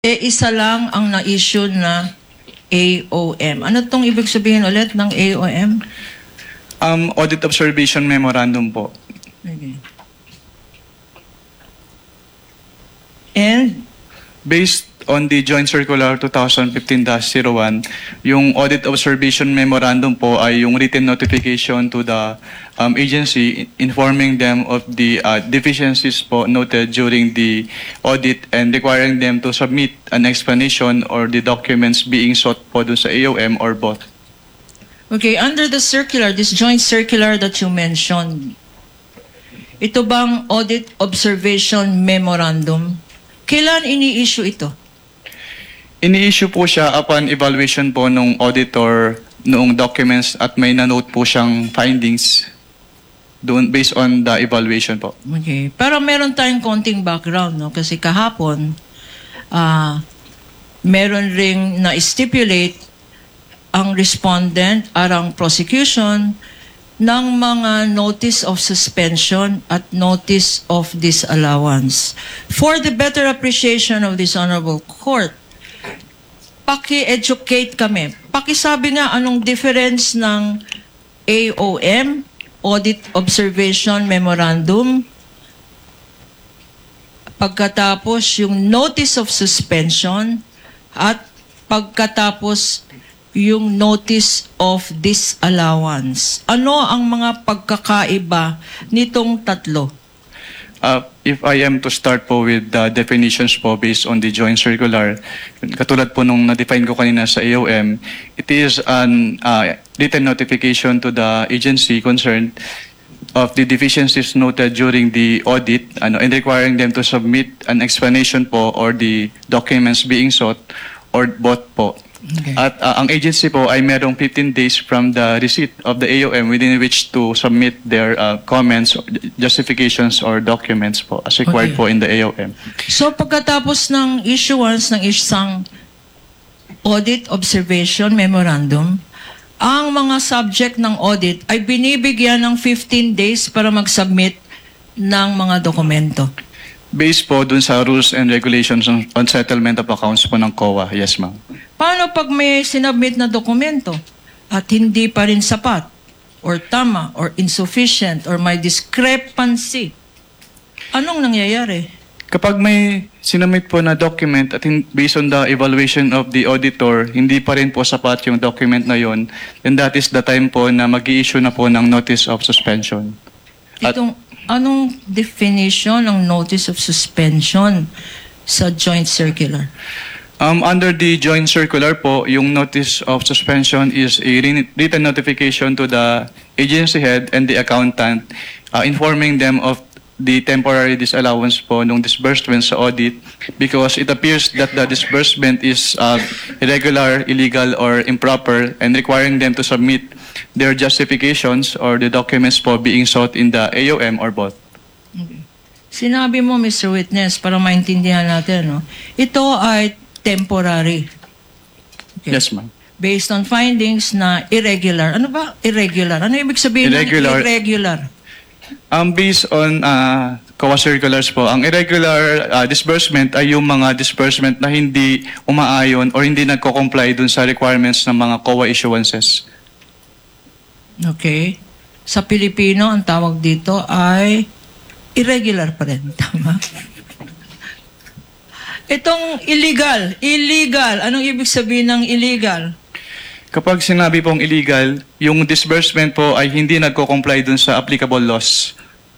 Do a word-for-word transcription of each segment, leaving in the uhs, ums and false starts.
eh isa lang ang na-issue na A O M. Ano tong ibig sabihin ulit ng A O M? Um, Audit Observation Memorandum po. Okay. And Based on the Joint Circular twenty fifteen dash zero one, yung Audit Observation Memorandum po ay yung written notification to the um, agency informing them of the uh, deficiencies po noted during the audit and requiring them to submit an explanation or the documents being sought po dun sa A O M or both. okay, under the circular, this joint circular that you mentioned, ito bang Audit Observation Memorandum? Kailan ini-issue ito? Ini-issue po siya upon evaluation po nung auditor noong documents at may na-note po siyang findings doon based on the evaluation po. Okay. Pero meron tayong konting background, no? Kasi kahapon, ah, meron ring na-stipulate ang respondent arang prosecution ng mga notice of suspension at notice of disallowance. For the better appreciation of this honorable court, paki-educate kami. Pakisabi nga anong difference ng A O M, Audit Observation Memorandum, pagkatapos yung notice of suspension, at pagkatapos yung notice of disallowance. Ano ang mga pagkakaiba nitong tatlo? Uh, if I am to start po with the definitions po based on the joint circular, katulad po nung na-define ko kanina sa A O M, it is an uh, written notification to the agency concerned of the deficiencies noted during the audit ano, and requiring them to submit an explanation po or the documents being sought or both po. Okay. At uh, ang agency po ay merong fifteen days from the receipt of the A O M within which to submit their uh, comments, justifications, or documents po as required Okay. po in the A O M. So pagkatapos ng issuance ng isang Audit Observation Memorandum, ang mga subject ng audit ay binibigyan ng fifteen days para mag-submit ng mga dokumento. Based po dun sa rules and regulations on, on settlement of accounts po ng C O A. Yes, ma'am. Paano pag may sinubmit na dokumento at hindi pa rin sapat or tama or insufficient or may discrepancy? Anong nangyayari? Kapag may sinumit po na document at hin- based on the evaluation of the auditor, hindi pa rin po sapat yung document na yon, then that is the time po na mag-i-issue na po ng notice of suspension. At- Itong, anong definition ng notice of suspension sa joint circular? Um, under the joint circular po, yung notice of suspension is a rin- written notification to the agency head and the accountant uh, informing them of the temporary disallowance po nung disbursement sa audit because it appears that the disbursement is uh, irregular, illegal, or improper and requiring them to submit their justifications or the documents po being sought in the A O M or both. Sinabi mo, Mister Witness, para maintindihan natin, no? Ito ay temporary. Okay. Yes, ma'am. Based on findings na irregular. Ano ba irregular? Ano ibig sabihin Irregular. ng irregular? Um, based on uh, C O A circulars po, ang irregular uh, disbursement ay yung mga disbursement na hindi umaayon or hindi nagko-comply dun sa requirements ng mga C O A issuances. Okay. Sa Pilipino, ang tawag dito ay irregular pa rin. Tama? Itong illegal. Illegal. Anong ibig sabihin ng illegal? Kapag sinabi pong illegal, yung disbursement po ay hindi nagko-comply dun sa applicable laws.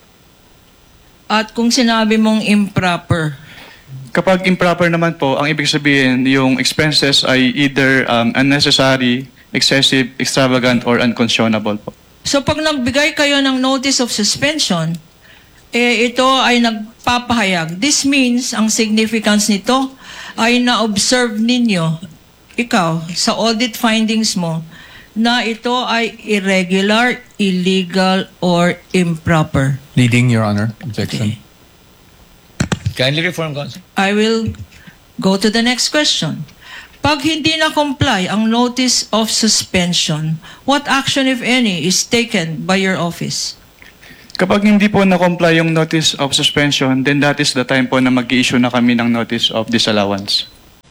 At kung sinabi mong improper, Kapag improper naman po, ang ibig sabihin, yung expenses ay either um, unnecessary, excessive, extravagant, or unconscionable po. so pag nagbigay kayo ng notice of suspension, eh, ito ay nagpapahayag. This means, ang significance nito ay na-observe ninyo, ikaw, sa audit findings mo, na ito ay irregular, illegal, or improper. Leading, Your Honor. Objection. Kindly reform, Counsel. I will go to the next question. Pag hindi na-comply ang notice of suspension, what action, if any, is taken by your office? Kapag hindi po na-comply yung notice of suspension, then that is the time po na mag-i-issue na kami ng notice of disallowance.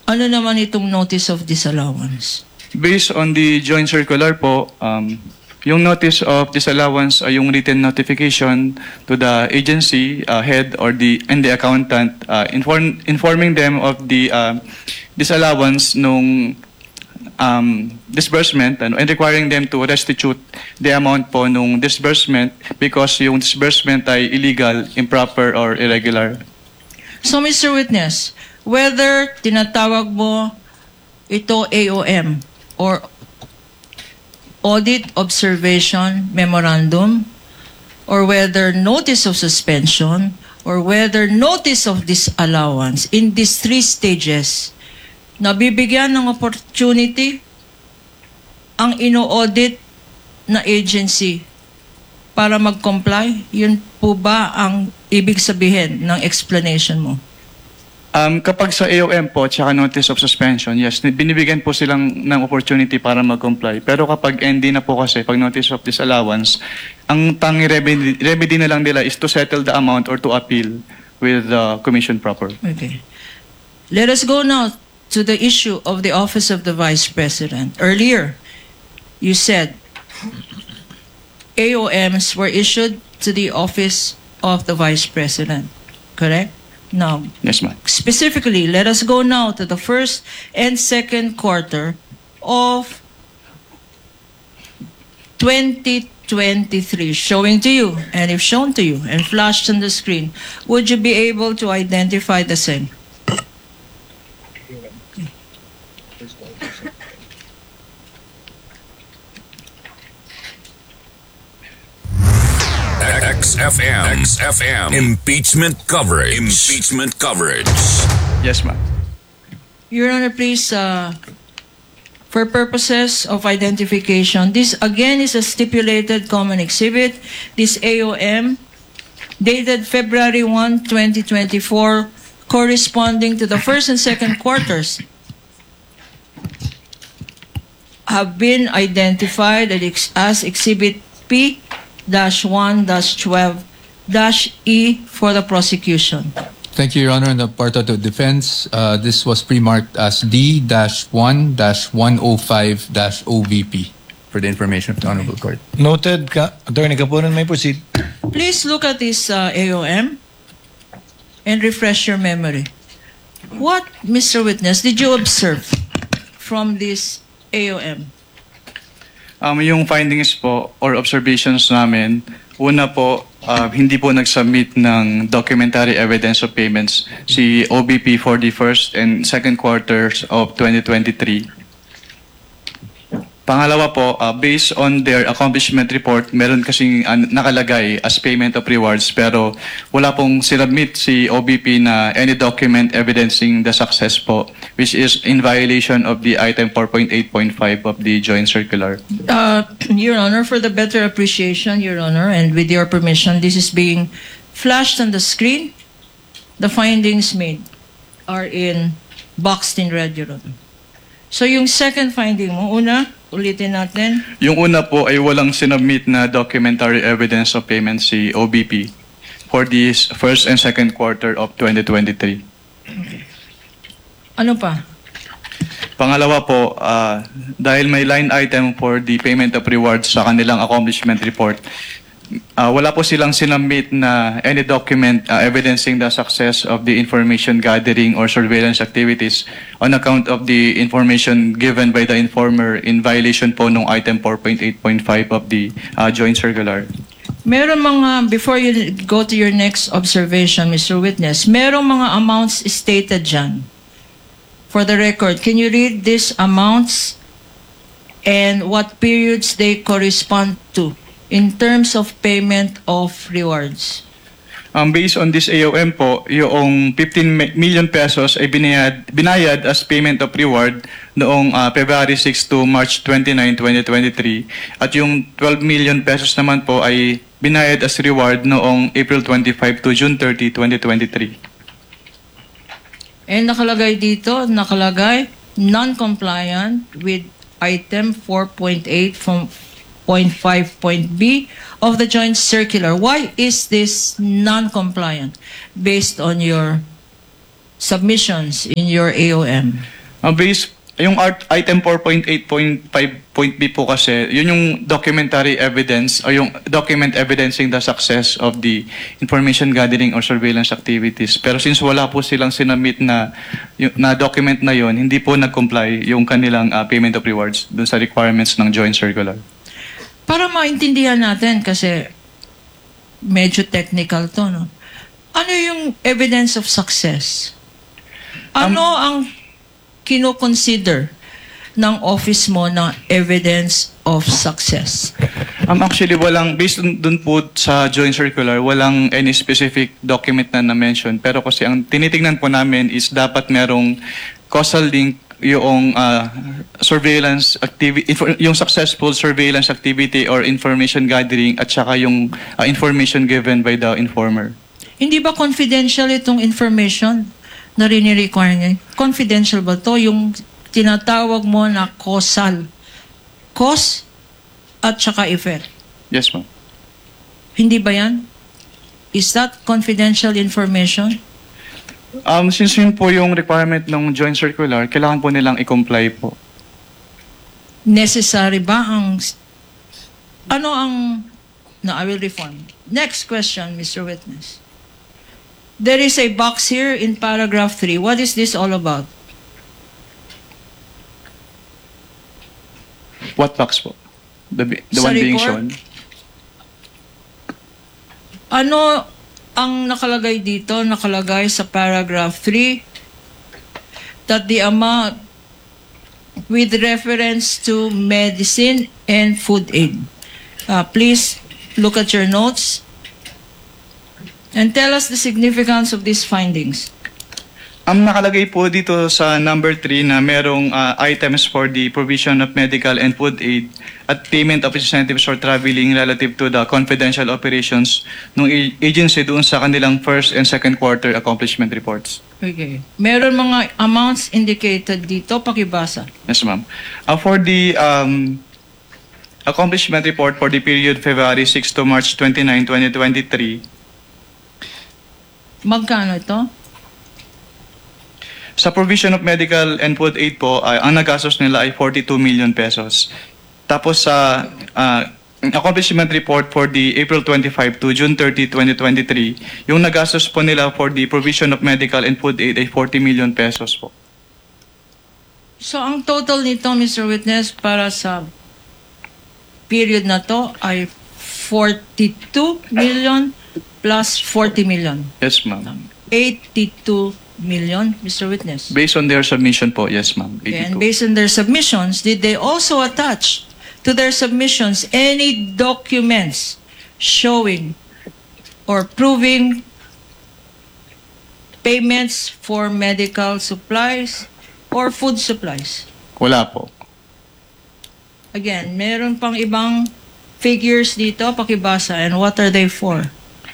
Ano naman itong notice of disallowance? Based on the joint circular po, um, yung notice of disallowance ay yung written notification to the agency uh, head or the and the accountant uh, inform, informing them of the uh, disallowance nung um, disbursement ano, and requiring them to restitute the amount po nung disbursement because yung disbursement ay illegal, improper, or irregular. So, Mister Witness, whether tinatawag mo ito A O M or Audit Observation Memorandum, or whether notice of suspension, or whether notice of disallowance, in these three stages, nabibigyan ng opportunity ang ino-audit na agency para mag-comply? Yun po ba ang ibig sabihin ng explanation mo? Um, kapag sa A O M po, tsaka notice of suspension, yes, binibigyan po silang ng opportunity para mag-comply. Pero kapag N D na po kasi, pag notice of disallowance, ang tangi remedy, remedy na lang nila is to settle the amount or to appeal with the commission proper. Okay. Let us go now to the issue of the Office of the Vice President. Earlier, you said A O Ms were issued to the Office of the Vice President, correct? Now, Yes, ma'am. specifically, let us go now to the first and second quarter of twenty twenty-three, showing to you, and if shown to you and flashed on the screen, would you be able to identify the same? X F M. X F M. Impeachment coverage. Impeachment coverage. Yes, ma'am. Your Honor, please, uh, for purposes of identification, this again is a stipulated common exhibit. This A O M, dated February first, twenty twenty-four, corresponding to the first and second quarters, have been identified as Exhibit P one twelve E for the prosecution. Thank you, Your Honor. On the part of the defense, uh, this was pre-marked as D one one oh five O V P for the information of the Honorable Court. Noted, ka Attorney Caponan, may proceed. Please look at this uh, A O M and refresh your memory. What, Mister Witness, did you observe from this A O M? Um, yung findings po or observations namin, una po, uh, hindi po nag-submit ng documentary evidence of payments si O B P for the first and second quarters of twenty twenty-three. Pangalawa po, uh, based on their accomplishment report, meron kasing uh, nakalagay as payment of rewards pero wala pong sinubmit si O B P na any document evidencing the success po, which is in violation of the item four point eight point five of the joint circular. Uh, Your Honor, for the better appreciation, Your Honor, and with your permission, this is being flashed on the screen. The findings made are in boxed in red, Your Honor. So yung second finding mo, una, ulitin natin. Yung una po ay walang sinubmit na documentary evidence of payment si O B P for the first and second quarter of twenty twenty-three. Ano pa? Pangalawa po, uh, dahil may line item for the payment of rewards sa kanilang accomplishment report, uh, wala po silang sinubmit na any document uh, evidencing the success of the information gathering or surveillance activities on account of the information given by the informer in violation po ng item four point eight point five of the uh, joint circular. Meron mga, before you go to your next observation, Mister Witness, meron mga amounts stated dyan. For the record, can you read these amounts and what periods they correspond to in terms of payment of rewards? Um, based on this A O M po, yung fifteen million pesos ay binayad, binayad as payment of reward noong uh, February sixth to March twenty-ninth, twenty twenty-three. At yung twelve million pesos naman po ay binayad as reward noong April twenty-fifth to June thirtieth, twenty twenty-three. And nakalagay dito, nakalagay, non-compliant with item four point eight from point five point B of the joint circular. Why is this non-compliant based on your submissions in your A O M? Ang base, yung art, item four point eight point five point B po kasi, yun yung documentary evidence o yung document evidencing the success of the information gathering or surveillance activities. Pero since wala po silang sinamit na, yung, na document na yun, hindi po nag-comply yung kanilang uh, payment of rewards dun sa requirements ng joint circular. Para maintindihan natin, kasi medyo technical to, no? Ano yung evidence of success? Ano um, ang kino-consider ng office mo na evidence of success? Um, actually, walang, based dun, dun po sa joint circular, walang any specific document na na-mention. Pero kasi ang tinitingnan po namin is dapat merong causal link yung uh, surveillance activity, yung successful surveillance activity or information gathering at saka yung uh, information given by the informer. Hindi ba confidential itong information na rini-require niya? Confidential ba to? Yung tinatawag mo na causal. Cause at saka effect. Yes, ma'am. Hindi ba yan? Is that confidential information? Um, since yun po yung requirement ng joint circular, kailangan po nilang i-comply po. Necessary ba ang... Ano ang... No, I will reform. Next question, Mister Witness. There is a box here in paragraph three. What is this all about? What box po? The, the Sa one being report? shown? Ano ang nakalagay dito? Nakalagay sa paragraph three that the amount with reference to medicine and food aid. Uh, please look at your notes and tell us the significance of these findings. Ang nakalagay po dito sa number three na merong uh, items for the provision of medical and food aid at payment of incentives for traveling relative to the confidential operations ng agency doon sa kanilang first and second quarter accomplishment reports. Okay. Meron mga amounts indicated dito. Pakibasa. Yes, ma'am. Uh, for the um, accomplishment report for the period February sixth to March twenty-ninth, twenty twenty-three, magkano ito? sa provision of medical and food aid po, ay, ang nagastos nila ay forty-two million pesos. Tapos sa uh, accomplishment report for the April twenty-fifth to June thirtieth, twenty twenty-three, yung nagastos po nila for the provision of medical and food aid ay forty million pesos po. So, ang total nito, Mister Witness, para sa period na to ay forty-two million plus forty million. Yes, ma'am. eighty-two million, Mister Witness. Based on their submission po, yes, ma'am. Okay, and based on their submissions, did they also attach to their submissions any documents showing or proving payments for medical supplies or food supplies? Wala po. Again, meron pang ibang figures dito, pakibasa, and what are they for?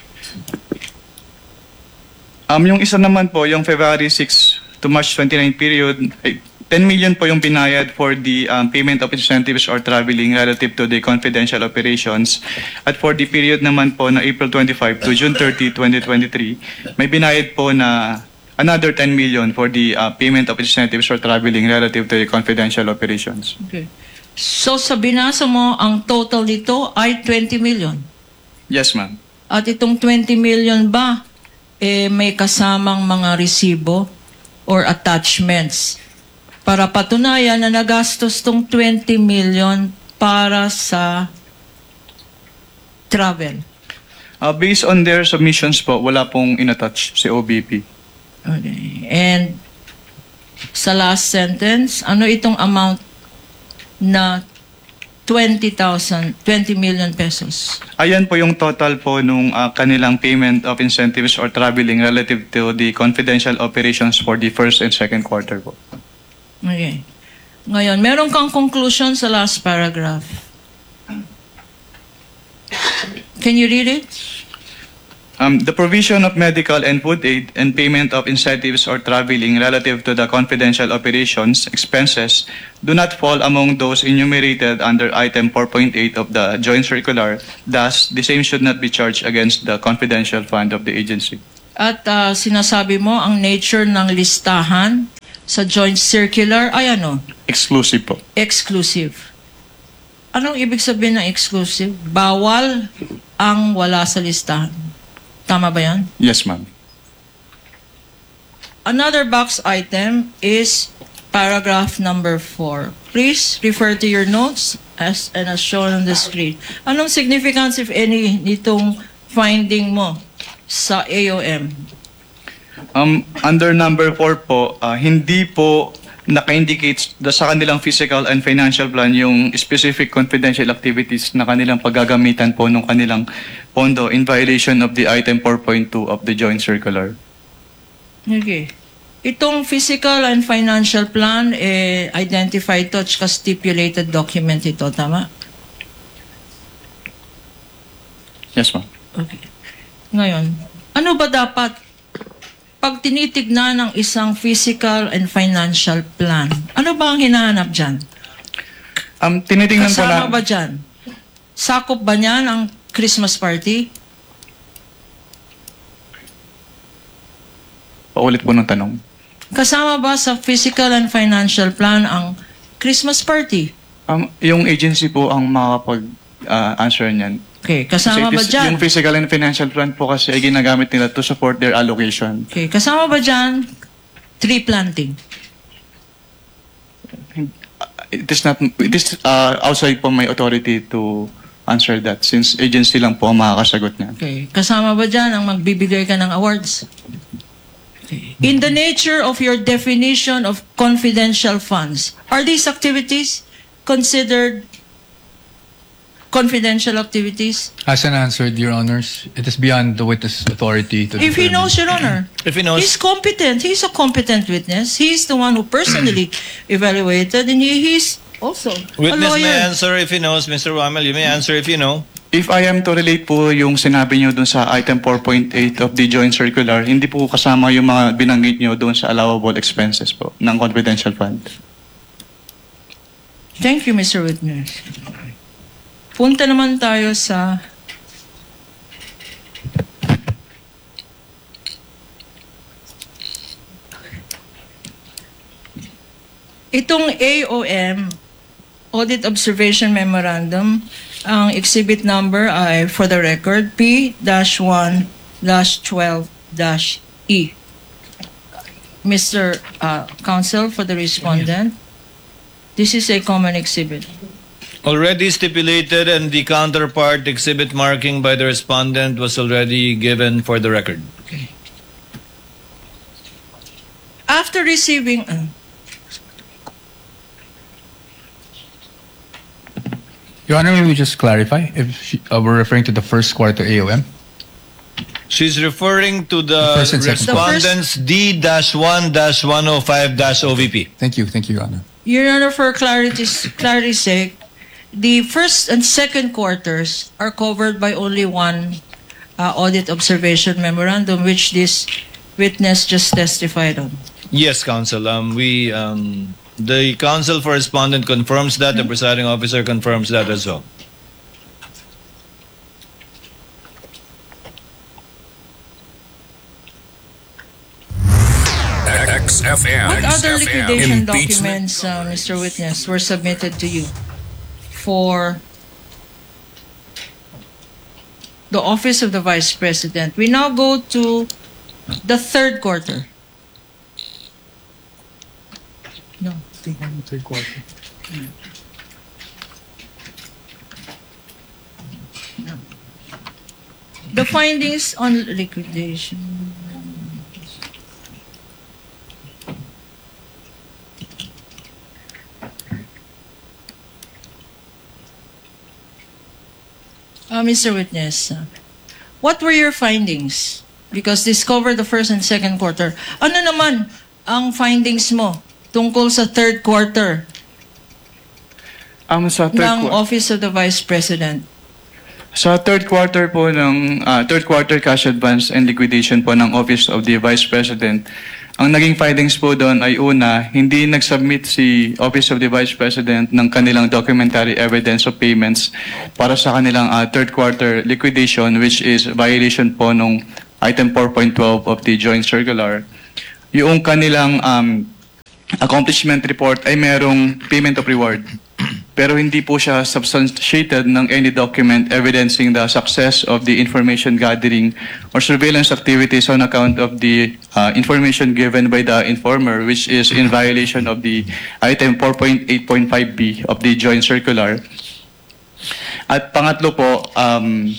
Um, yung isa naman po, yung February sixth to March twenty-ninth period, ay, ten million po yung binayad for the um, payment of incentives or traveling relative to the confidential operations. At for the period naman po na April twenty-fifth to June thirtieth, twenty twenty-three, may binayad po na another ten million for the uh, payment of incentives or traveling relative to the confidential operations. Okay. So sa binasa mo, ang total nito ay twenty million. Yes, ma'am. At itong twenty million ba, eh, may kasamang mga resibo or attachments para patunayan na nagastos tong twenty million para sa travel? Uh, based on their submissions po, wala pong inattach si O B P. Okay. And sa last sentence, ano itong amount na twenty thousand, twenty million pesos? Ayan po yung total po nung uh, kanilang payment of incentives or traveling relative to the confidential operations for the first and second quarter po. Okay. Ngayon, meron kang conclusion sa last paragraph. Can you read it? Um, the provision of medical and food aid and payment of incentives or traveling relative to the confidential operations expenses do not fall among those enumerated under item four point eight of the joint circular. Thus, the same should not be charged against the confidential fund of the agency. At uh, sinasabi mo ang nature ng listahan sa joint circular ay ano? Exclusive po. Exclusive. Anong ibig sabihin ng exclusive? Bawal ang wala sa listahan. Tama ba yan? Yes, ma'am. Another box item is paragraph number four. Please refer to your notes as and as shown on the screen. Anong significance, if any, nitong finding mo sa A O M? Um, under number four po, ah, hindi po naka-indicate da- sa kanilang physical and financial plan yung specific confidential activities na kanilang paggagamitan po ng kanilang pondo in violation of the item four point two of the joint circular. Okay. Itong physical and financial plan, eh, identified to at saka stipulated document ito, tama? Yes, ma'am. Okay. Ngayon, ano ba dapat pag tinitignan ng isang physical and financial plan? Ano ba ang hinahanap dyan? Um, tinitingnan po Kasama na... ba dyan? Sakop ba niyan ang Christmas party? Paulit po ng tanong. Kasama ba sa physical and financial plan ang Christmas party? Um, yung agency po ang makapag-answer niyan. Okay, Kasi kasama ba this- dyan? yung physical and financial plan po kasi ay ginagamit nila to support their allocation. Okay, kasama ba dyan tree planting? It is not, it is uh, outside po my authority to answer that since agency lang po ang makakasagot niyan. Okay, kasama ba dyan ang magbibigay ka ng awards? Okay. In the nature of your definition of confidential funds, are these activities considered confidential activities? As an answer, Your Honors, it is beyond the witness authority to If he determine. knows, Your Honor. If he knows, He's competent. He's a competent witness. He's the one who personally evaluated, and he, he's also a witness may lawyer. answer if he knows. Mister Wamel, you may answer if you know. If I am to relate po yung sinabi nyo dun sa item four point eight of the joint circular, hindi po kasama yung mga binanggit nyo dun sa allowable expenses po ng confidential fund. Thank you, Mister Witness. Punta naman tayo sa itong A O M, Audit Observation Memorandum. Ang exhibit number ay, for the record, P one twelve E. Mister uh, Counsel for the respondent, this is a common exhibit. Already stipulated and the counterpart exhibit marking by the respondent was already given for the record. After receiving... uh, Your Honor, may we just clarify if she, uh, we're referring to the first quarter A O M? She's referring to the, The first and second respondent's D one one oh five O V P. Thank you, thank you, Your Honor. Your Honor, for clarity's, clarity's sake, the first and second quarters are covered by only one uh, audit observation memorandum, which this witness just testified on. Yes, counsel. Um, we um, the counsel for respondent confirms that. The presiding officer confirms that as well. X F M. What other X F M. liquidation Impeachment. documents, uh, Mister Witness, were submitted to you for the Office of the Vice President? We now go to the third quarter. No. Third quarter. The findings on liquidation. Uh, Mister Witness, uh, what were your findings? Because this covered the first and second quarter. Ano naman ang findings mo tungkol sa third quarter Um, sa third ng qua- Office of the Vice President? Sa third quarter po ng ah, third quarter cash advance and liquidation po ng Office of the Vice President, ang naging findings po doon ay una, hindi nag-submit si Office of the Vice President ng kanilang documentary evidence of payments para sa kanilang ah, third quarter liquidation, which is violation po nung item four point twelve of the joint circular. Yung kanilang um, accomplishment report ay merong payment of reward. Pero hindi po siya substantiated ng any document evidencing the success of the information gathering or surveillance activities on account of the uh, information given by the informer, which is in violation of the item four point eight point five B of the joint circular. At pangatlo po, um,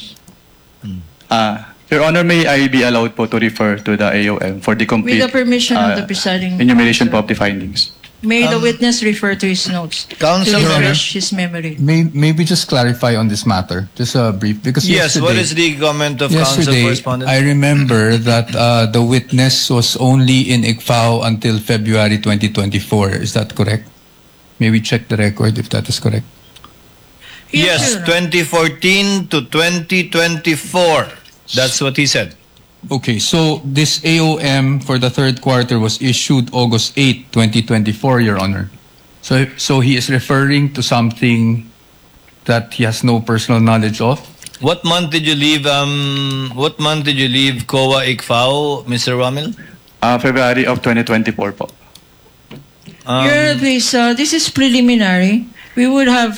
uh, Your Honor, may I be allowed po to refer to the A O M for the complete With the permission of uh, the presiding enumeration officer. po of the findings. May the Um, witness refer to his notes Counsel, to Your Honor. refresh his memory. May, maybe just clarify on this matter, just a brief, because Yes, yesterday, what is the comment of counsel yesterday correspondent? I remember that uh, the witness was only in I C F A O until February twenty twenty-four. Is that correct? Maybe check the record if that is correct. Yes, Your Honor. twenty fourteen to twenty twenty-four. That's what he said. Okay, so this A O M for the third quarter was issued August eighth, twenty twenty-four, Your Honor. So, so he is referring to something that he has no personal knowledge of. What month did you leave? Um, what month did you leave C O A I C F A O, Mister Ramil? Uh, February of twenty twenty-four po. Um, Your Honor, please, uh, this is preliminary. We would have,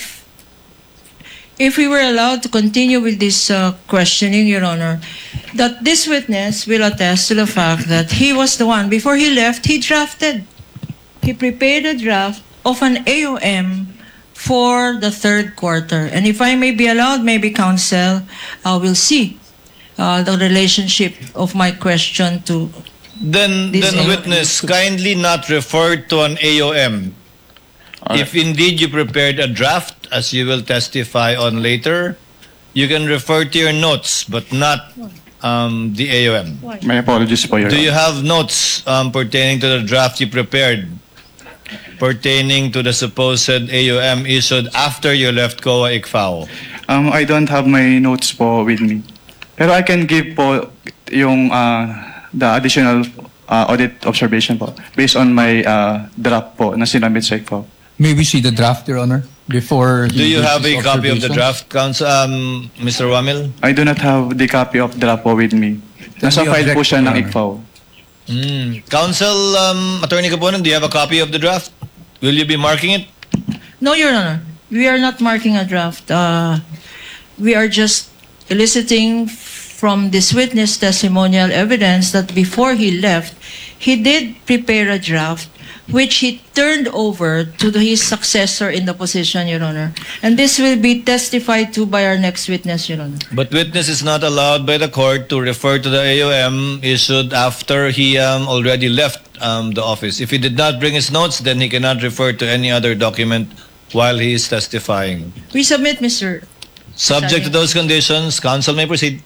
if we were allowed to continue with this uh, questioning, Your Honor, that this witness will attest to the fact that he was the one, before he left, he drafted, he prepared a draft of an A O M for the third quarter. And if I may be allowed, maybe counsel uh, will see uh, the relationship of my question to Then, This then A O M. witness, kindly not refer to an A O M. If indeed you prepared a draft, as you will testify on later, you can refer to your notes, but not um, the A O M. My apologies po, Your Do you Honor. have notes um, pertaining to the draft you prepared, pertaining to the supposed A O M issued after you left C O A I C F A O? Um, I don't have my notes po with me. Pero I can give po yung uh, the additional uh, audit observation po based on my uh, draft po na sinamit sa I C F A O. May we see the draft, Your Honor, before he Do you gives have a his copy of the observations? draft, Counsel, um, Mister Ramil? I do not have the copy of draft po with me. Nasa we file po object, siya Your ng I Honor. C F A O. Mm. Counsel, um, Attorney Caponan, do you have a copy of the draft? Will you be marking it? No, Your Honor. We are not marking a draft. Uh, we are just eliciting from this witness testimonial evidence that before he left, he did prepare a draft which he turned over to the, his successor in the position, Your Honor. And this will be testified to by our next witness, Your Honor. But witness is not allowed by the court to refer to the A O M issued after he um, already left um, the office. If he did not bring his notes, then he cannot refer to any other document while he is testifying. We submit, Mister Subject to those conditions, counsel may proceed.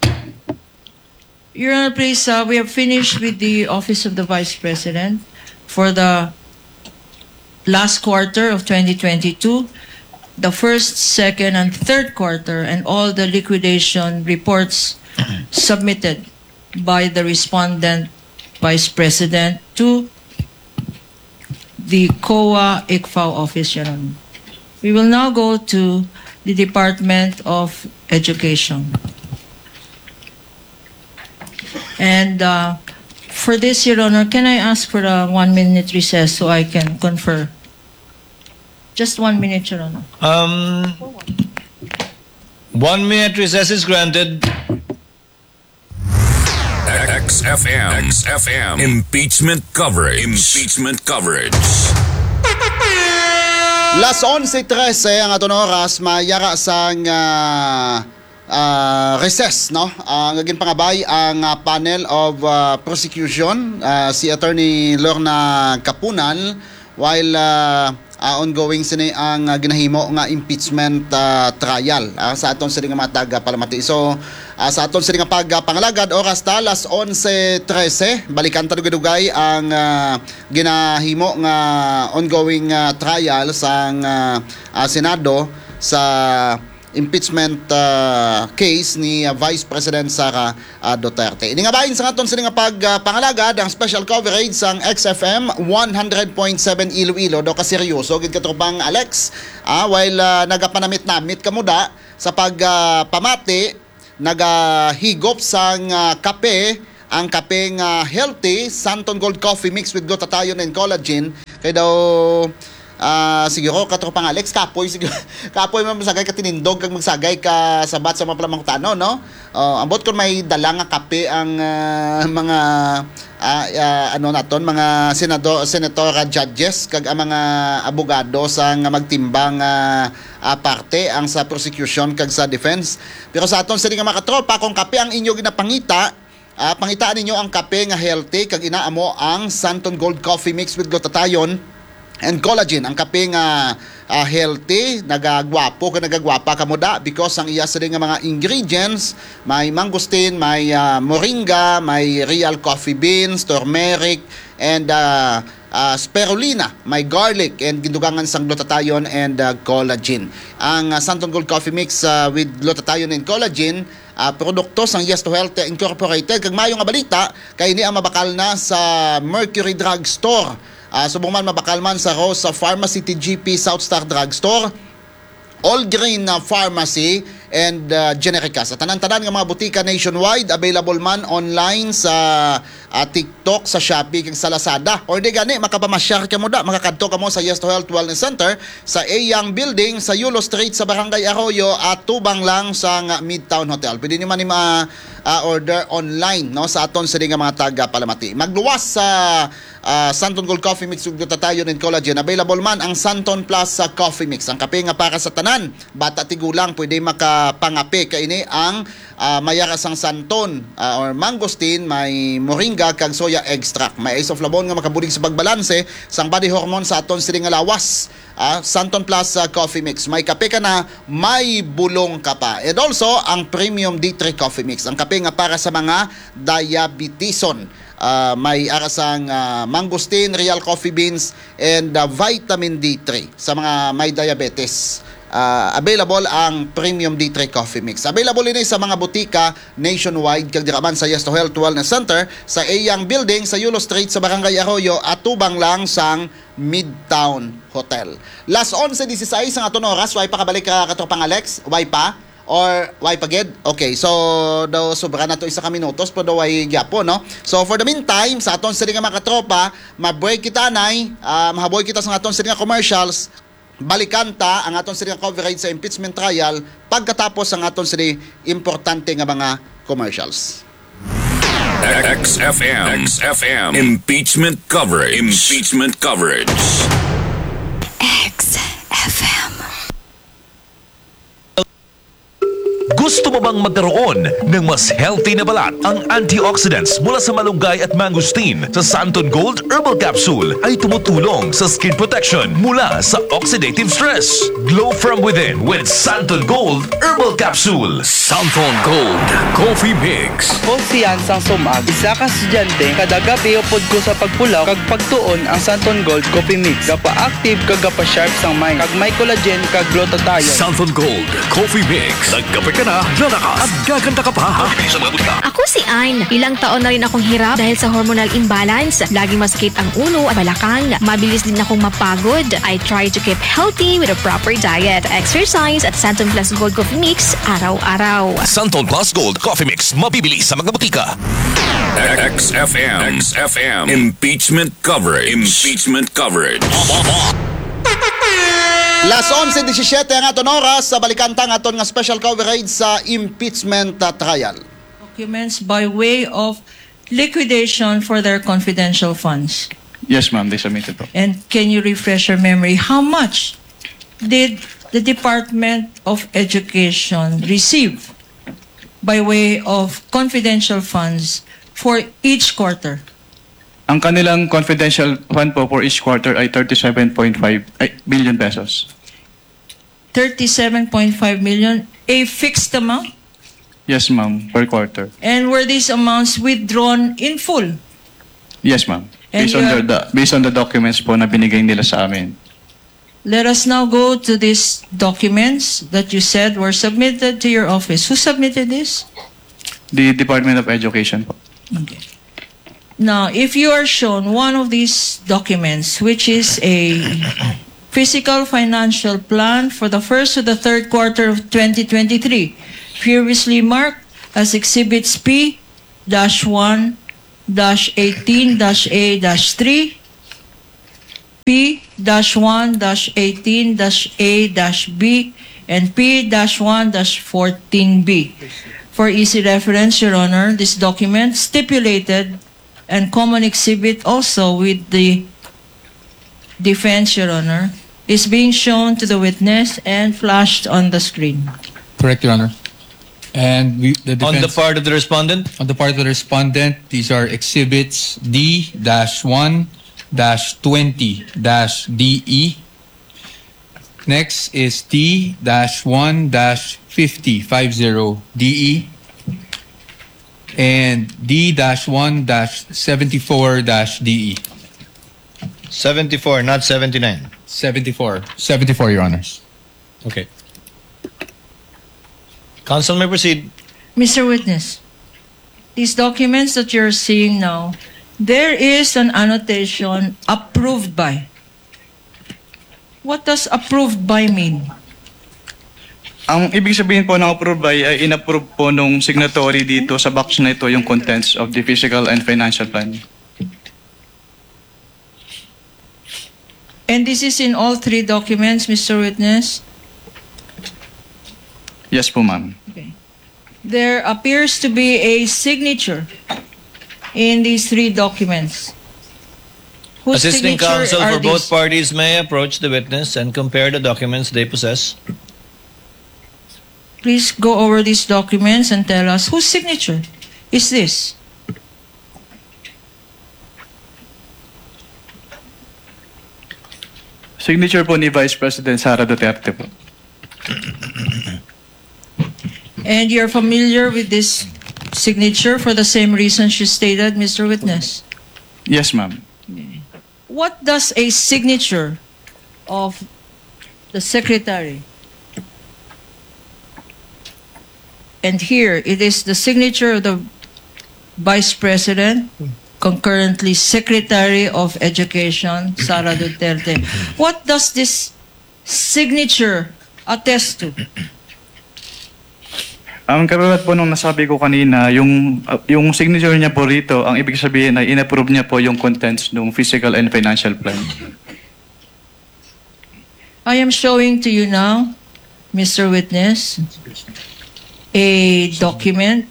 Your Honor, please, uh, we have finished with the Office of the Vice President for the last quarter of twenty twenty-two, the first, second, and third quarter, and all the liquidation reports submitted by the respondent Vice President to the C O A I C F A O office, Your Honor. We will now go to the Department of Education. And uh, for this, Your Honor, can I ask for a one-minute recess so I can confer? Just one minute, Your Honor. Um, one minute recess is granted. X F M. X F M. Impeachment coverage. Impeachment coverage. Las once trese ang aton oras mayara sang uh, uh, recess, no? Ang uh, pangabay ang uh, panel of uh, prosecution, uh, si Attorney Lorna Capunan, while uh, uh, ongoing sini ang uh, ginahimo nga impeachment uh, trial uh, sa aton sini nga matag palamati. So uh, sa aton sini nga pagpangalagad oras ta las once trese balikan ta dugay ang uh, ginahimo nga ongoing uh, trial sang uh, uh, Senado sa impeachment uh, case ni uh, Vice President Sara uh, Duterte. Ini nga bahin sa aton sini nga pagpangalagad ang special coverage sang X F M one hundred point seven Iloilo do kaseryoso gid katubang Alex ah, while uh, nagapanamit-namit kamuda sa pagpamati uh, nagahigop sang uh, kape ang kapeng uh, healthy Santon Gold Coffee mixed with glutathione and collagen Kay daw Ah, siguro katropang Alex kapoy siguro kapoy man magsagay ka tinindog kag magsagay ka sabat sa mga palamangtano no. Oh, ambot kon may dala nga kape ang ah, mga ah, ah, ano naton mga senador senator judges kag ang mga abogado sa nga magtimbang ah, ah, parte ang sa prosecution kag sa defense. Pero sa aton sa nga mga katropa kung kape ang inyo ginapangita, ah, pangitaan ninyo ang kape nga healthy kag inaamo ang Santon Gold Coffee Mix with glutathione and collagen. Ang kape nga uh, healthy, nagagwapo ka nagagwapa ka mo da because ang iya sa rin nga mga ingredients, may mangosteen, may uh, moringa, may real coffee beans, turmeric, and uh, uh, spirulina, may garlic, and gidugangan sang glutathione and uh, collagen. Ang uh, Santon Gold Coffee Mix uh, with glutathione and collagen, uh, produkto sang Yes to Health Incorporated. Kag mayo nga balita, kay ni ang mabakal na sa Mercury Drug Store. Uh, subong man mabakal man sa Rosa Pharmacy, T G P, South Star Drugstore, All Green uh, Pharmacy, and uh, Generica. Sa tanan-tanan nga mga butika nationwide, available man online sa uh, TikTok, sa Shopee, kag sa Lazada. Or di gani, makapamasyar ka mo da, makakadto ka mo sa Yes to Health Wellness Center, sa Ayang Building, sa Yulo Street, sa Barangay Arroyo, at tubang lang sa nga Midtown Hotel. Pwede nyo man ni ma uh, order online no sa aton sa nga mga taga Palamati. Magluwas sa uh, Santon Gold Coffee Mix with glutathione and collagen. Available man ang Santon Plus uh, Coffee Mix. Ang kape nga para sa tanan, bata tigulang pwede makapangape kaini ang uh, mayaras ang santon uh, or mangosteen, may moringa kag soya extract. May isoflavone nga makabulig sa pagbalanse sang body hormone sa aton sila nga lawas. Uh, Santon Plus uh, Coffee Mix. May kape ka na, may bulong ka pa. And also, ang Premium D three Coffee Mix. Ang kape nga para sa mga diabetison. Uh, may arasang uh, mangosteen, real coffee beans, and uh, vitamin D three sa mga may diabetes. Uh, available ang Premium D three Coffee Mix. Available ini sa mga butika nationwide kag dira man sa Yes to Health Wellness Center, sa Ayang Building, sa Yulo Street, sa Barangay Arroyo, at tubang lang sang Midtown Hotel. Last eleven sixteen ang aton oras, way pa kabalik ka katropang Alex, way pa or way pagid. Okay, so daw sobra na to isa ka minutos pero daw ay gyapo no. So for the meantime, sa aton sa nga mga katropa, ma-break kita nay, uh, mahaboy kita sa aton sa nga commercials. Balikan ta ang aton sila coverage sa impeachment trial pagkatapos ang aton sila importante nga mga commercials. X F M. X F M. Impeachment coverage. Impeachment coverage. X F M. Gusto mo bang magkaroon ng mas healthy na balat? Ang antioxidants mula sa malunggay at mangosteen sa Santon Gold Herbal Capsule ay tumutulong sa skin protection mula sa oxidative stress. Glow from within with Santon Gold Herbal Capsule. Santon Gold Coffee Mix. Ko si Ansang Sumag, isa ka estudyante, kada gabi upod ko sa pagpulaw kag pagtuon ang Santon Gold Coffee Mix. Gapa-active kag gapa-sharp sang mind. Kag may collagen kag glutathione. Santon Gold Coffee Mix. Nagkape ka na, lalakas at gaganda ka pa. Sa mga butika. Ako si Ann. Ilang taon na rin akong hirap dahil sa hormonal imbalance. Laging masakit ang ulo at balakang. Mabilis din akong mapagod. I try to keep healthy with a proper diet, exercise at Santon Plus Gold Coffee Mix araw-araw. Santon Plus Gold Coffee Mix. Mabibili sa mga butika. X F M. X F M. Impeachment coverage. Impeachment coverage. Las eleven seventeen ang aton oras sa balikantang aton nga special coverage sa impeachment uh, trial. Documents by way of liquidation for their confidential funds. Yes, ma'am. They submitted po. And can you refresh your memory? How much did the Department of Education receive by way of confidential funds for each quarter? Ang kanilang confidential fund po for each quarter ay thirty-seven point five billion pesos. thirty-seven point five million, a fixed amount? Yes, ma'am. Per quarter. And were these amounts withdrawn in full? Yes, ma'am. And Based you on, have- the, based on the documents po na binigay nila sa amin. Let us now go to these documents that you said were submitted to your office. Who submitted this? The Department of Education po. Okay. Now, if you are shown one of these documents, which is a fiscal financial plan for the first to the third quarter of twenty twenty-three, previously marked as Exhibits P one eighteen A three, P one eighteen A B, and P one fourteen B. For easy reference, Your Honor, this document stipulated and common exhibit also with the defense, Your Honor, is being shown to the witness and flashed on the screen. Correct, Your Honor. And we, the defense, On the part of the respondent? on the part of the respondent, these are exhibits D one twenty D E. Next is T one fifty D E. And D one seventy-four D E. seventy-four, not seventy-nine. seventy-four. seventy-four, Your Honors. Okay. Counsel may proceed. Mister Witness, these documents that you're seeing now, there is an annotation approved by. What does approved by mean? Ang ibig sabihin po ng approve by ay inapprove po nung signatory dito sa box na ito yung contents of the physical and financial plan. And this is in all three documents, Mister Witness? Yes po, ma'am. Okay. There appears to be a signature in these three documents. Whose Assisting signature counsel are for both these? parties may approach the witness and compare the documents they possess. Please go over these documents and tell us whose signature is this? Signature po ni Vice President Sara Duterte po. And you're familiar with this signature for the same reason she stated, Mister Witness? Yes, ma'am. What does a signature of the secretary, and here it is the signature of the Vice President, concurrently Secretary of Education, Sara Duterte. What does this signature attest to? Ang kabilat po nung nasabi ko kanina, yung uh, yung signature niya po rito, ang ibig sabihin ay inapprove niya po yung contents ng physical and financial plan. I am showing to you now, Mister Witness, a document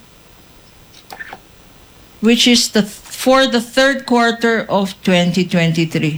which is the for the third quarter of twenty twenty-three.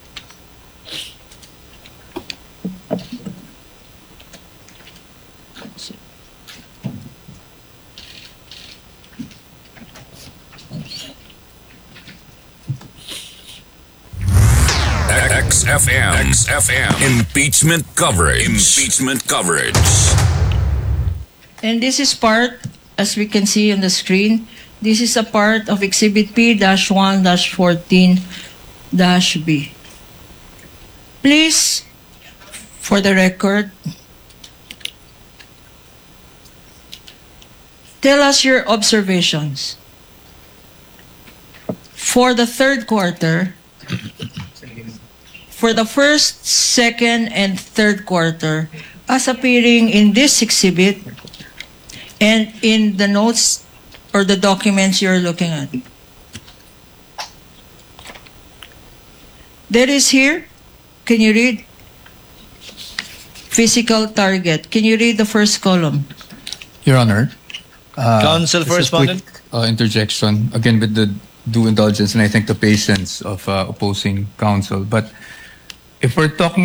X F M. X F M. Impeachment coverage. Impeachment coverage. And this is part, as we can see on the screen, this is a part of Exhibit P one fourteen B. Please, for the record, tell us your observations. For the third quarter, for the first, second, and third quarter, as appearing in this exhibit and in the notes or the documents you're looking at. There is here, can you read? Physical target. Can you read the first column? Your Honor. Uh, Counsel for just a quick, respondent. uh, interjection, again with the due indulgence, and I think the patience of uh, opposing counsel. But if we're talking...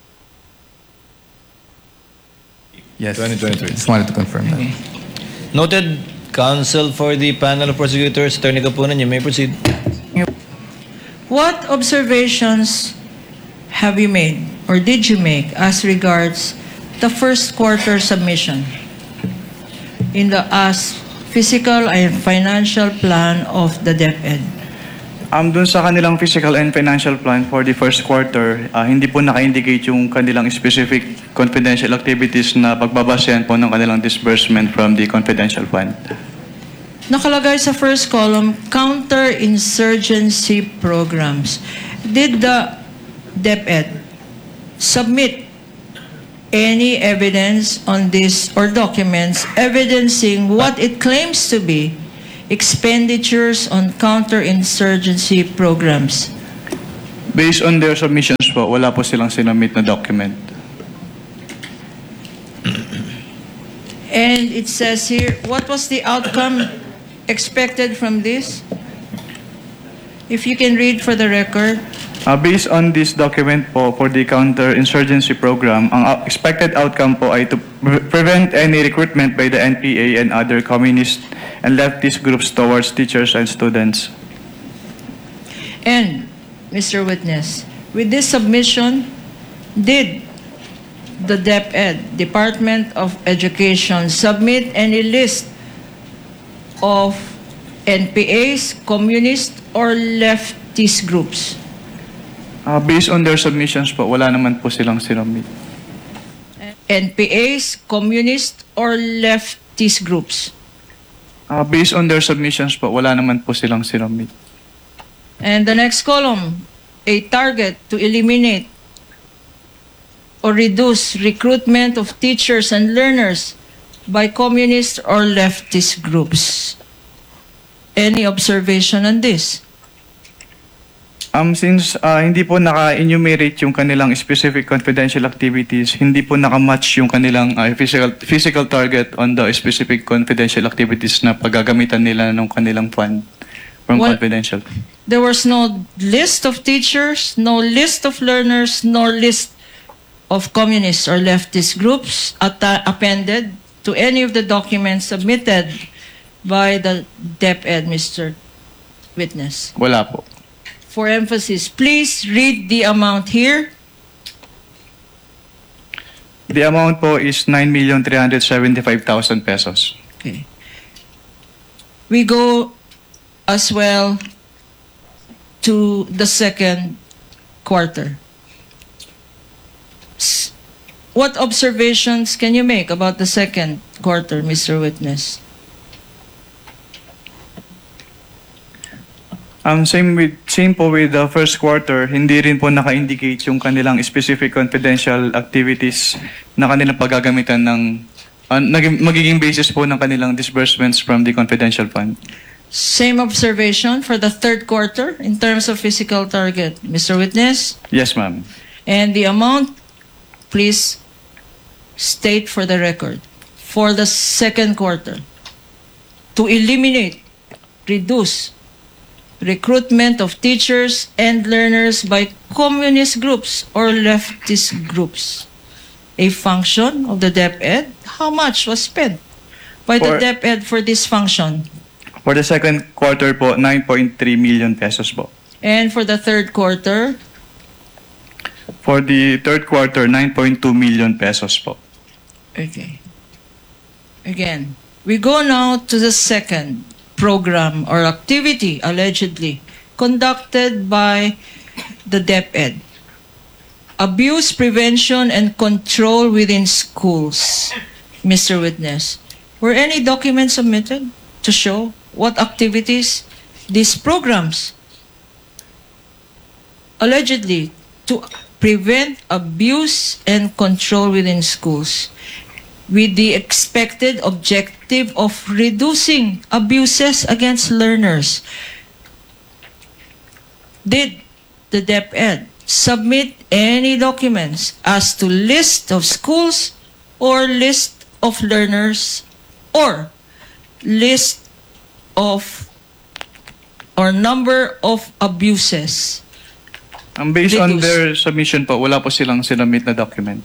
Yes, twenty twenty-three. just wanted to confirm that. Noted. Counsel for the panel of prosecutors, Attorney Kapunan, you may proceed. What observations have you made or did you make as regards the first quarter submission in the as physical and financial plan of the DepEd? Um, dun sa kanilang physical and financial plan for the first quarter, uh, hindi po naka-indicate yung kanilang specific confidential activities na pagbabasehan po ng kanilang disbursement from the confidential fund. Nakalagay sa first column, counter-insurgency programs. Did the DepEd submit any evidence on this or documents evidencing what it claims to be expenditures on counter-insurgency programs? Based on their submissions po, wala po silang sinumit na document. And it says here, what was the outcome expected from this? If you can read for the record. Uh, based on this document po for the counter-insurgency program, ang uh, expected outcome po ay to pre- prevent any recruitment by the N P A and other communist and leftist groups towards teachers and students. And, Mister Witness, with this submission, did the DepEd, Department of Education, submit any list of N P As, communist, or leftist groups? Uh, based on their submissions po, wala naman po silang sinumit. N P As, communist, or leftist groups? Uh, based on their submissions po, wala naman po silang sinumit. And the next column, a target to eliminate or reduce recruitment of teachers and learners by communist or leftist groups. Any observation on this? Um, since uh, hindi po naka-enumerate yung kanilang specific confidential activities, hindi po naka-match yung kanilang uh, physical, physical target on the specific confidential activities na paggagamitan nila ng kanilang fund from Well, confidential. There was no list of teachers, no list of learners, nor list of communist or leftist groups atta- appended to any of the documents submitted by the DepEd, Mister Witness. Wala po. For emphasis, please read the amount here. The amount po is nine million three hundred seventy-five thousand pesos. Okay. We go as well to the second quarter. S- What observations can you make about the second quarter, Mister Witness? Um, same with same po with the first quarter, hindi rin po naka-indicate yung kanilang specific confidential activities na kanilang paggagamitan ng uh, naging- magiging basis po ng kanilang disbursements from the confidential fund. Same observation for the third quarter in terms of physical target, Mister Witness? Yes, ma'am. And the amount, please state for the record, for the second quarter, to eliminate, reduce, recruitment of teachers and learners by communist groups or leftist groups. A function of the DepEd? How much was spent by the For- DepEd for this function? For the second quarter po, nine point three million pesos po. And for the third quarter? For the third quarter, nine point two million pesos po. Okay. Again, we go now to the second program or activity allegedly conducted by the DepEd. Abuse prevention and control within schools. Mister Witness, were any documents submitted to show what activities these programs allegedly to prevent abuse and control within schools with the expected objective of reducing abuses against learners? Did the DepEd submit any documents as to list of schools or list of learners or list of or number of abuses? Um, based on Reduce. their submission po, wala po silang sinumit na document.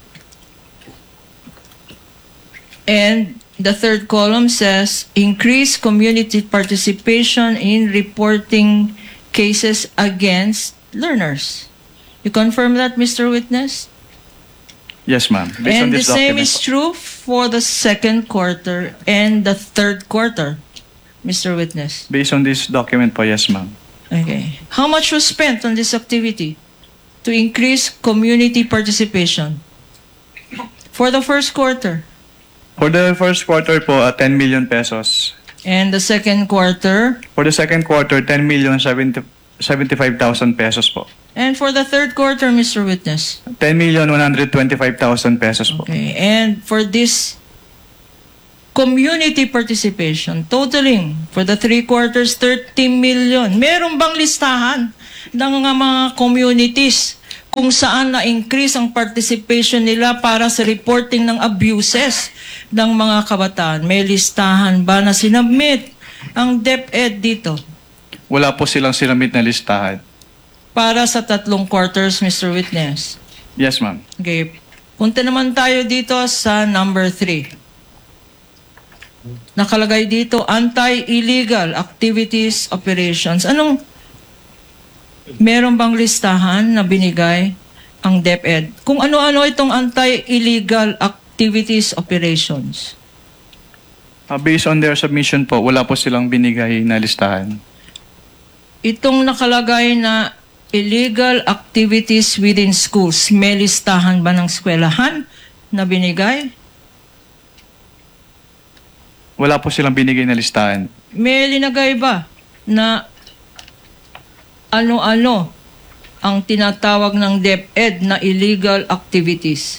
And the third column says, increase community participation in reporting cases against learners. You confirm that, Mister Witness? Yes, ma'am. Based on And the this same document is po. true for the second quarter and the third quarter, Mister Witness. Based on this document po, yes, ma'am. Okay. How much was spent on this activity to increase community participation? For the first quarter For the first quarter po, uh, ten million pesos. and the second quarter, For the second quarter, ten million seventy-five thousand pesos po. and for the third quarter, Mister Witness. ten million one hundred twenty-five thousand pesos po. Okay. And for this community participation, totaling for the three quarters, thirty million. Meron bang listahan ng mga communities kung saan na-increase ang participation nila para sa reporting ng abuses ng mga kabataan. May listahan ba na sinubmit ang DepEd dito? Wala po silang sinamit na listahan. Para sa tatlong quarters, Mister Witness. Yes, ma'am. Okay. Punta naman tayo dito sa number three. Nakalagay dito, anti-illegal activities operations. Anong, meron bang listahan na binigay ang DepEd? Kung ano-ano itong anti-illegal activities operations? Uh, based on their submission po, wala po silang binigay na listahan. Itong nakalagay na illegal activities within schools, may listahan ba ng eskwelahan na binigay? Wala po silang binigay na listahan. May linagay ba na ano-ano ang tinatawag ng DepEd na illegal activities?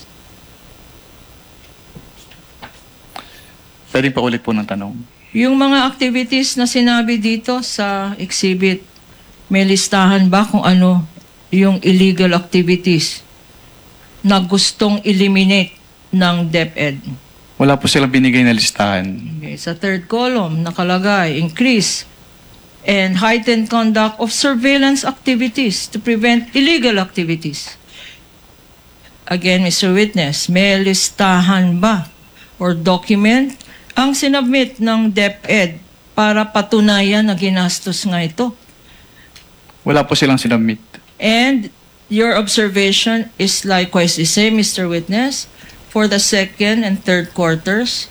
Pwede pa ulit po ng tanong. Yung mga activities na sinabi dito sa exhibit, may listahan ba kung ano yung illegal activities na gustong eliminate ng DepEd? Wala po silang binigay na listahan. Okay, sa third column, nakalagay, increase and heightened conduct of surveillance activities to prevent illegal activities. Again, Mister Witness, may listahan ba or document ang sinubmit ng DepEd para patunayan na ginastos nga ito? Wala po silang sinubmit. And your observation is likewise the same, Mister Witness, for the second and third quarters.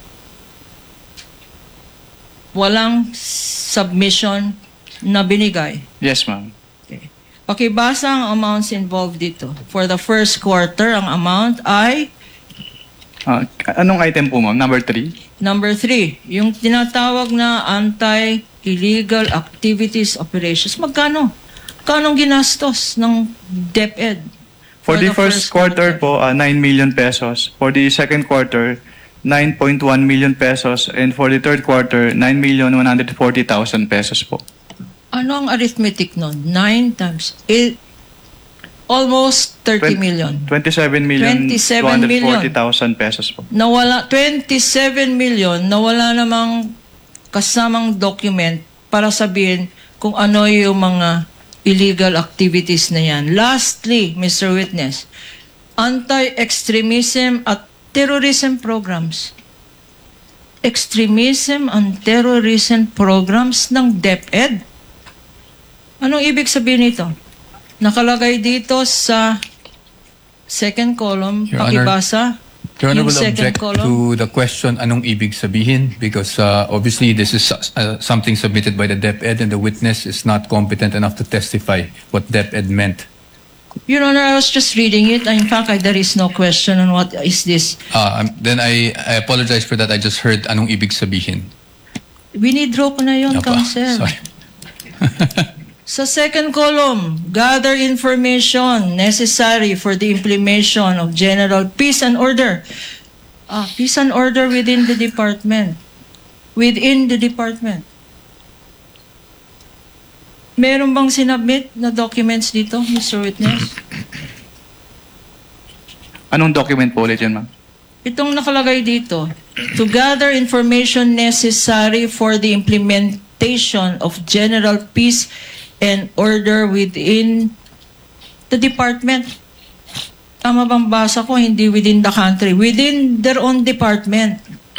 Walang submission na binigay. Yes, ma'am. Okay. Pakibasa ang amounts involved dito. For the first quarter, ang amount ay Uh, anong item po, ma'am? Number three? number three, yung tinatawag na anti-illegal activities operations. Magkano? Magkano ginastos ng DepEd? For, the, first, quarter, po, uh, nine million pesos. For the second quarter, nine point one million pesos. And for the third quarter, nine million one hundred forty thousand pesos po. Ano ang arithmetic nun? nine times eight, almost thirty million. twenty-seven million two hundred forty thousand pesos po. Nawala, twenty-seven million, nawala namang kasamang document para sabihin kung ano yung mga illegal activities na yan. Lastly, Mister Witness, anti-extremism at terrorism programs. Extremism and terrorism programs ng DepEd. Anong ibig sabihin nito? Nakalagay dito sa second column, Your pakibasa. Your Honor yung will second object column. to the question, anong ibig sabihin? Because uh, obviously this is uh, something submitted by the DepEd and the witness is not competent enough to testify what DepEd meant. Your Honor, I was just reading it. In fact, I, there is no question on what is this. Uh, um, then I, I apologize for that. I just heard anong ibig sabihin. Winidraw ko na yun, Apa, Counsel. sorry. Sa second column, gather information necessary for the implementation of general peace and order. Ah, peace and order within the department. Within the department. Meron bang sinubmit na documents dito, Mister Witness? Anong document po ulit yan, ma'am? Itong nakalagay dito, to gather information necessary for the implementation of general peace and order within the department. Tama bang basa ko? Hindi within the country. Within their own department.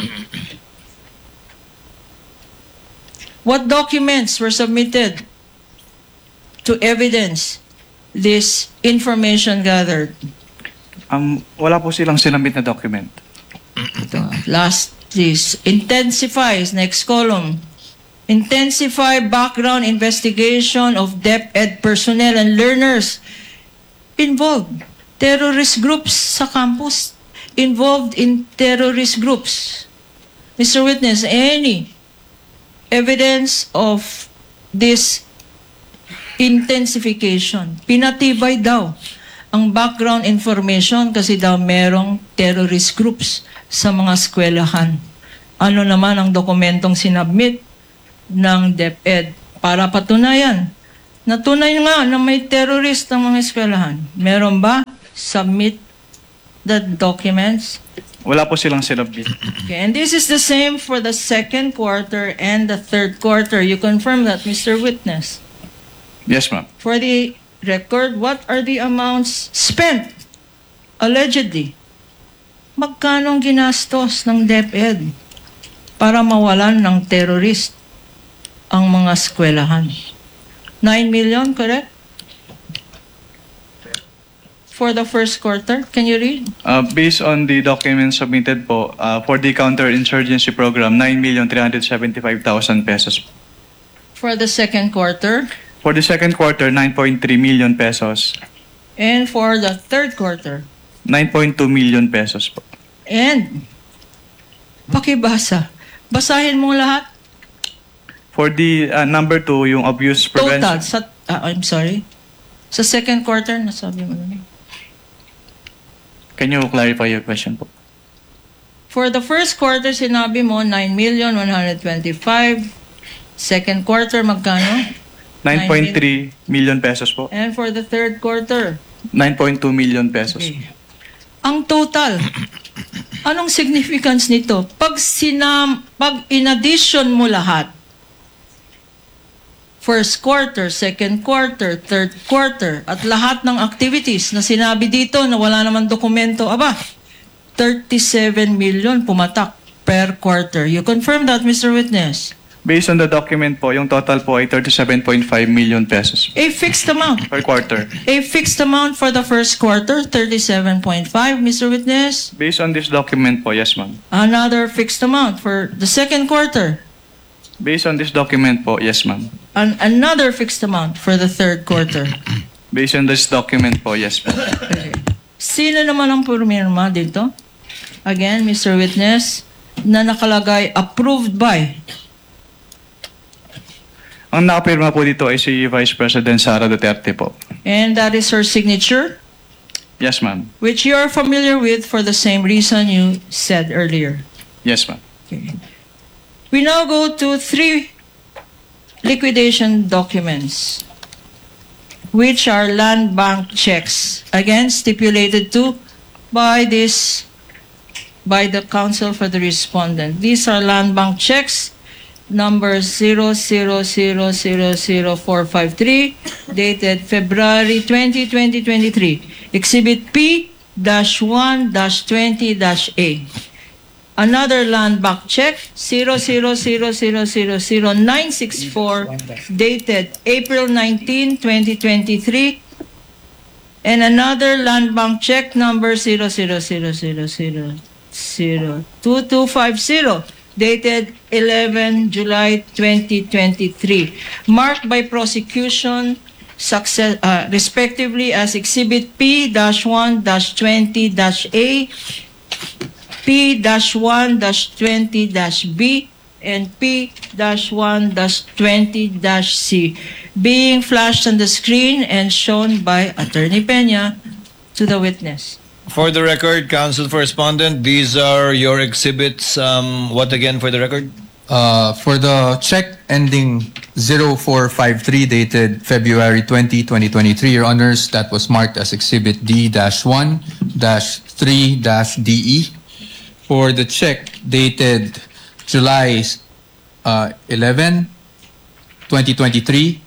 What documents were submitted to evidence this information gathered? Um, wala po silang sinamit na document. Ito. Last is intensifies, next column. Intensify background investigation of DepEd personnel and learners involved. Terrorist groups sa campus involved in terrorist groups. Mister Witness, any evidence of this intensification? Pinatibay daw ang background information kasi daw merong terrorist groups sa mga eskwelahan. Ano naman ang dokumentong sinabmit ng DepEd para patunayan Natunay nga na may terrorist ang mga eskwelahan. Meron ba? Submit the documents. Wala po silang sinabit. Okay, and this is the same for the second quarter and the third quarter. You confirm that, Mister Witness? Yes, ma'am. For the record, what are the amounts spent, allegedly? Magkano ang ginastos ng DepEd para mawalan ng terrorist ang mga eskwelahan? nine million, correct? For the first quarter, can you read? Uh, based on the documents submitted po, uh, for the counterinsurgency program, nine million three hundred seventy-five thousand pesos. For the second quarter? For the second quarter, nine point three million pesos. And for the third quarter? nine point two million pesos po. And, pakibasa. Basahin mo lahat. For the uh, number two, yung abuse prevention. Total. Sa, ah, I'm sorry. Sa second quarter, nasabi mo na. Can you clarify your question po? For the first quarter, sinabi mo nine million one hundred twenty-five. Second quarter, magkano? nine point three million pesos po. And for the third quarter? nine point two million pesos. Okay. Ang total, anong significance nito? Pag sinam, pag in addition mo lahat, first quarter, second quarter, third quarter, at lahat ng activities na sinabi dito na wala naman dokumento, aba, thirty-seven million pumatak per quarter. You confirm that, Mister Witness? Based on the document po, yung total po ay thirty-seven point five million pesos A fixed amount. per quarter. A fixed amount for the first quarter, thirty-seven point five, Mister Witness. Based on this document po, yes ma'am. Another fixed amount for the second quarter. Based on this document po, yes ma'am. An another fixed amount for the third quarter. Based on this document po, yes ma'am. Okay. Sino naman ang pumirma dito? Again, Mister Witness, na nakalagay approved by. Ang nakapirma po dito ay si Vice President Sara Duterte po. And that is her signature, Yes ma'am. which you are familiar with for the same reason you said earlier. Yes ma'am. Okay. We now go to three liquidation documents, which are land bank checks, again stipulated to by this, by the counsel for the respondent. These are land bank checks, number zero zero zero zero zero four five three, dated February twentieth, twenty twenty-three. Exhibit P one twenty A. Another land bank check, zero zero zero zero zero zero nine six four, dated April nineteenth, twenty twenty-three. And another land bank check number zero zero zero zero zero zero two two five zero, dated eleventh July twenty twenty-three, marked by prosecution success, uh, respectively as Exhibit P one twenty A, P one twenty B, and P one twenty C, being flashed on the screen and shown by Attorney Peña to the witness. For the record, counsel for respondent, these are your exhibits. Um, what again for the record? Uh, for the check ending zero four five three dated February twentieth, twenty twenty-three, Your Honors, that was marked as Exhibit D one three D E. For the check dated July uh, eleventh, twenty twenty-three,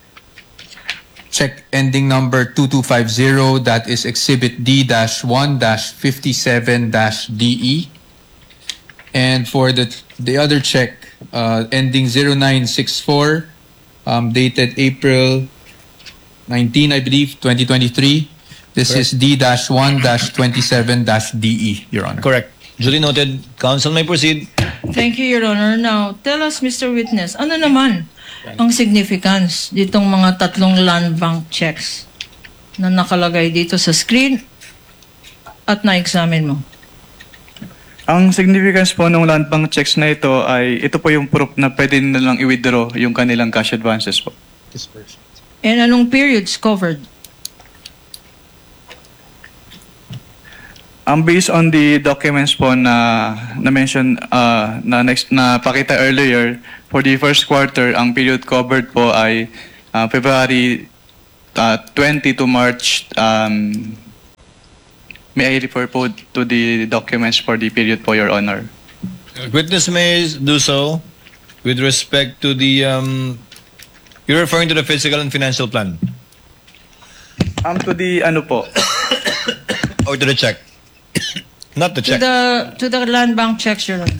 check ending number two two five zero, that is Exhibit D one fifty-seven D E. And for the the other check uh, ending zero nine six four, um, dated April nineteenth, I believe, twenty twenty-three, this Correct. is D one twenty-seven D E, Your Honor. Correct. Duly noted. Counsel may proceed. Thank you, Your Honor. Now, tell us, Mister Witness, ano naman ang significance ditong mga tatlong land bank checks na nakalagay dito sa screen at na-examine mo? Ang significance po ng land bank checks na ito ay ito po yung proof na pwede nilang i-withdraw yung kanilang cash advances po. And anong periods covered? Ang based on the documents po na na mention uh, na next na pakita earlier, for the first quarter ang period covered po ay uh, February uh, twenty to March, um, may I refer po to the documents for the period po, Your Honor? Witness may do so with respect to the, um, you're referring to the physical and financial plan? Um, to the ano po? Or to the check? Not the To check. the, to the land bank checks, Your Honor.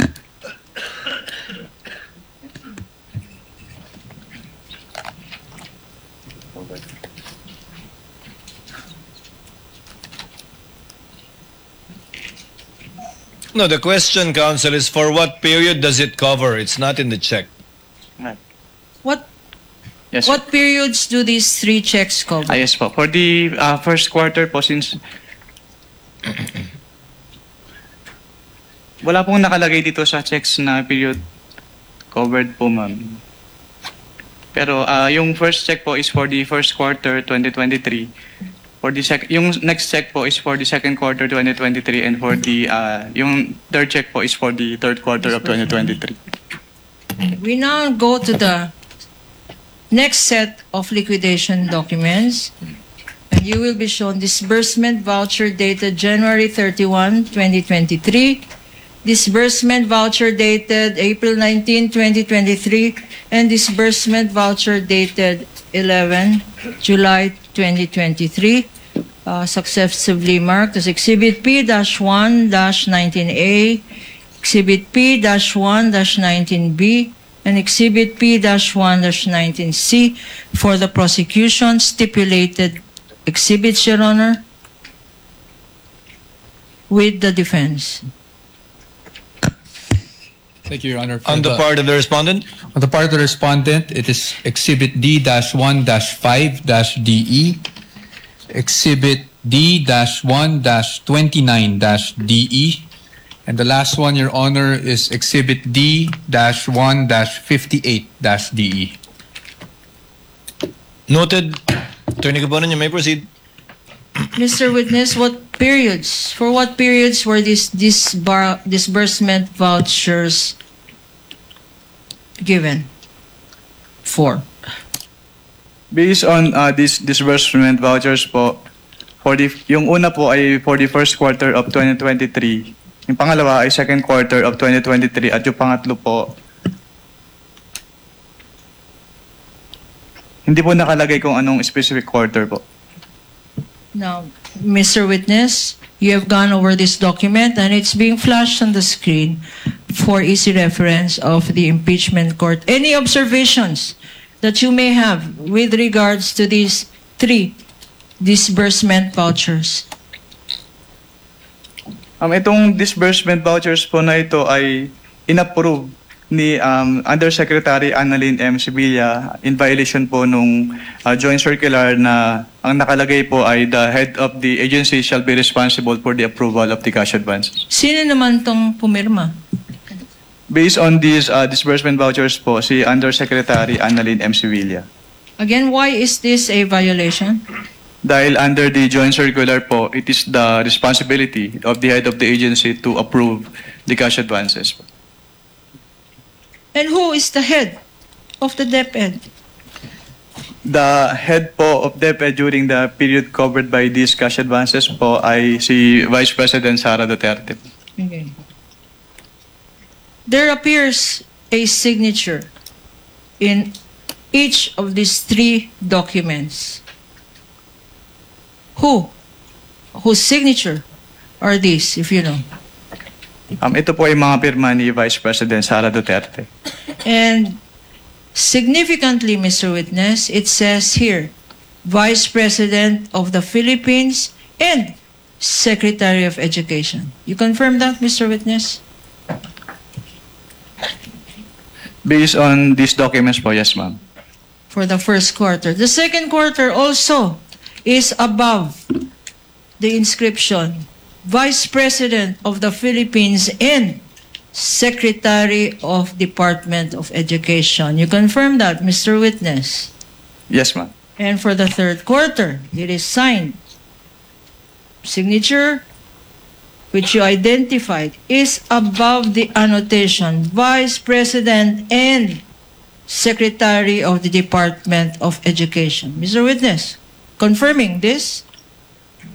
No, the question, counsel, is for what period does it cover? It's not in the check. What Yes. what periods do these three checks cover? Ah, yes po. For the uh, first quarter po, since wala pong nakalagay dito sa checks na period covered po, ma'am. Pero uh, yung first check po is for the first quarter twenty twenty-three. For the sec yung next check po is for the second quarter twenty twenty-three, and for the uh, yung third check po is for the third quarter of twenty twenty-three. We now go to the next set of liquidation documents, and you will be shown disbursement voucher dated January thirty-first, twenty twenty-three, disbursement voucher dated April nineteenth, twenty twenty-three, and disbursement voucher dated eleventh July twenty twenty-three, uh, successively marked as Exhibit P one nineteen A, Exhibit P one nineteen B, and Exhibit P one nineteen C for the prosecution stipulated exhibits, Your Honor, with the defense. Thank you, Your Honor. For On the part of the respondent? On the part of the respondent, it is Exhibit D one five D E, Exhibit D one twenty-nine D E, and the last one, Your Honor, is Exhibit D one fifty-eight D E. Noted. Attorney Cabonan, you may proceed. Mister Witness, what periods, for what periods were these disbar disbursement vouchers given for? Based on uh, these disbursement vouchers po, for the, yung una po ay for the first quarter of twenty twenty-three, yung pangalawa ay second quarter of twenty twenty-three, at yung pangatlo po, hindi po nakalagay kung anong specific quarter po. Now, Mister Witness, you have gone over this document and it's being flashed on the screen for easy reference of the impeachment court. Any observations that you may have with regards to these three disbursement vouchers? Um, itong disbursement vouchers po na ito ay inapprove ni um, Undersecretary Annalyn M. Sibilia in violation po nung uh, joint circular na ang nakalagay po ay the head of the agency shall be responsible for the approval of the cash advance. Sino naman tong pumirma? Based on these uh, disbursement vouchers po, si Undersecretary Annalyn M. Sibilia. Again, why is this a violation? Dahil under the joint circular po, it is the responsibility of the head of the agency to approve the cash advances. And who is the head of the DepEd? The head po of DepEd during the period covered by these cash advances po ay si Vice President Sara Duterte. Okay. There appears a signature in each of these three documents. Who? Whose signature are these, if you know? Um, ito po ay mga pirma ni Vice President Sara Duterte. And significantly, Mister Witness, it says here, Vice President of the Philippines and Secretary of Education. You confirm that, Mister Witness? Based on these documents po, yes ma'am. For the first quarter. The second quarter also is above the inscription, Vice President of the Philippines and Secretary of Department of Education. You confirm that, Mister Witness? Yes ma'am. And for the third quarter, it is signed. Signature, which you identified, is above the annotation, Vice President and Secretary of the Department of Education. Mister Witness, confirming this,